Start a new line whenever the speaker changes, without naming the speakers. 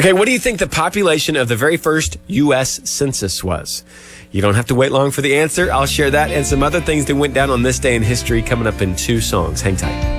Okay, what do you think the population of the very first U.S. census was? You don't have to wait long for the answer. I'll share that and some other things that went down on this day in history coming up in 2 songs. Hang tight.